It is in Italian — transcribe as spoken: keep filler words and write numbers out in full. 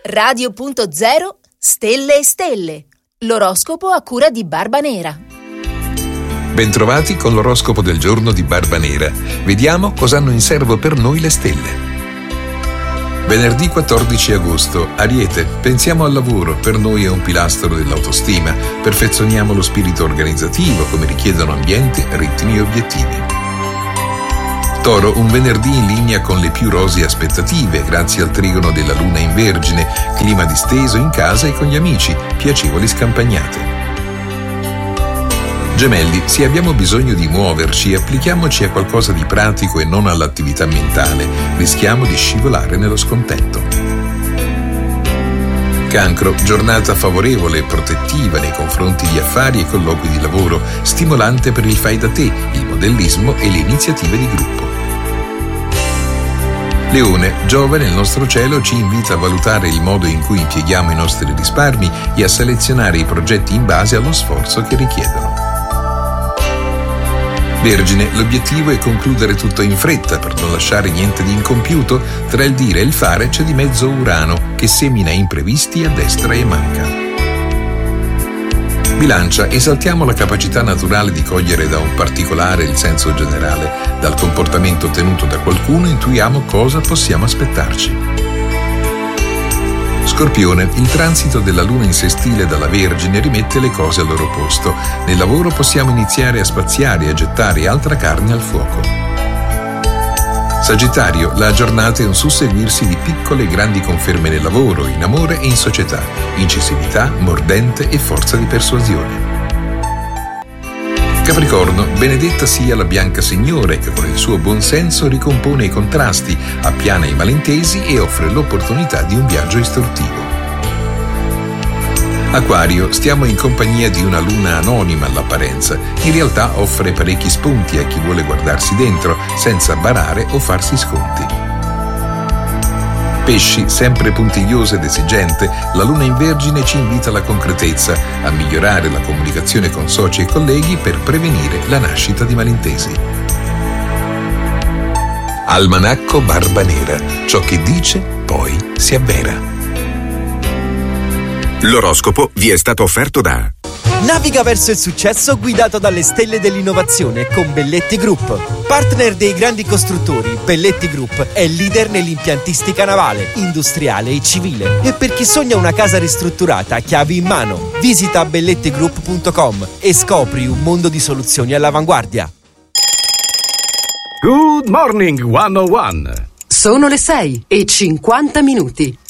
Radio punto zero Stelle e Stelle. L'oroscopo a cura di Barba Nera. Bentrovati con l'oroscopo del giorno di Barba Nera. Vediamo cosa hanno in serbo per noi le stelle. Venerdì quattordici agosto, Ariete, pensiamo al lavoro, per noi è un pilastro dell'autostima, perfezioniamo lo spirito organizzativo come richiedono ambiente, ritmi e obiettivi. Toro, un venerdì in linea con le più rosee aspettative, grazie al trigono della luna in Vergine, clima disteso in casa e con gli amici, piacevoli scampagnate. Gemelli, se abbiamo bisogno di muoverci, applichiamoci a qualcosa di pratico e non all'attività mentale, rischiamo di scivolare nello scontento. Cancro, giornata favorevole e protettiva nei confronti di affari e colloqui di lavoro, stimolante per il fai da te, il modellismo e le iniziative di gruppo. Leone, Giove nel nostro cielo ci invita a valutare il modo in cui impieghiamo i nostri risparmi e a selezionare i progetti in base allo sforzo che richiedono. Vergine, l'obiettivo è concludere tutto in fretta per non lasciare niente di incompiuto, tra il dire e il fare c'è di mezzo Urano che semina imprevisti a destra e manca. Bilancia, esaltiamo la capacità naturale di cogliere da un particolare il senso generale, dal comportamento tenuto da qualcuno intuiamo cosa possiamo aspettarci. Scorpione, il transito della luna in sestile dalla Vergine rimette le cose al loro posto. Nel lavoro possiamo iniziare a spaziare e a gettare altra carne al fuoco. Sagittario, la giornata è un susseguirsi di piccole e grandi conferme nel lavoro, in amore e in società, incisività, mordente e forza di persuasione. Capricorno, benedetta sia la Bianca Signore che con il suo buon senso ricompone i contrasti, appiana i malintesi e offre l'opportunità di un viaggio istruttivo. Acquario, stiamo in compagnia di una luna anonima all'apparenza, in realtà offre parecchi spunti a chi vuole guardarsi dentro, senza barare o farsi sconti. Pesci, sempre puntigliosa ed esigente, la luna in Vergine ci invita alla concretezza, a migliorare la comunicazione con soci e colleghi per prevenire la nascita di malintesi. Almanacco Barba Nera, ciò che dice poi si avvera. L'oroscopo vi è stato offerto da Naviga verso il successo guidato dalle stelle dell'innovazione con Belletti Group. Partner dei grandi costruttori, Belletti Group è leader nell'impiantistica navale, industriale e civile. E per chi sogna una casa ristrutturata a chiavi in mano, visita belletti group punto com e scopri un mondo di soluzioni all'avanguardia. Good morning, one oh one. Sono le sei e cinquanta minuti.